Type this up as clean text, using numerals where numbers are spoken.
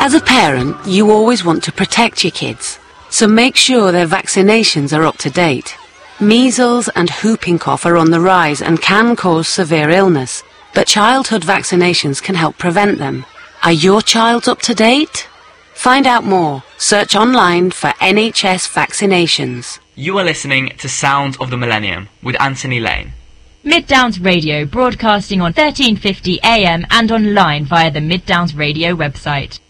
As a parent, you always want to protect your kids, so make sure their vaccinations are up to date. Measles and whooping cough are on the rise and can cause severe illness, but childhood vaccinations can help prevent them. Are your child up to date? Find out more. Search online for NHS vaccinations. You are listening to Sounds of the Millennium with Anthony Lane. Mid Downs Radio, broadcasting on 1350 AM and online via the Mid Downs Radio website.